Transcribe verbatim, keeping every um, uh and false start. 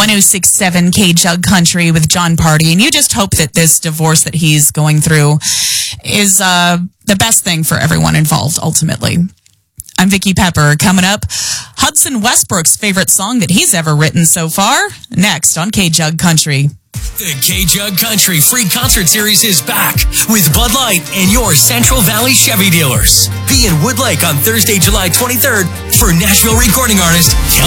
one oh six point seven K-Jug Country with John Party. And you just hope that this divorce that he's going through is uh, the best thing for everyone involved, ultimately. I'm Vicky Pepper. Coming up, Hudson Westbrook's favorite song that he's ever written so far. Next on K-Jug Country. The K-Jug Country Free Concert Series is back with Bud Light and your Central Valley Chevy dealers. Be in Wood Lake on Thursday, July twenty-third for Nashville recording artist Kelly